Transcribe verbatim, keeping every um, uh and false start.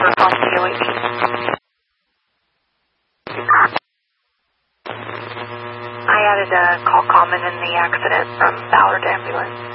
over from T O eighteen. I added a call comment in the accident from Ballard Ambulance.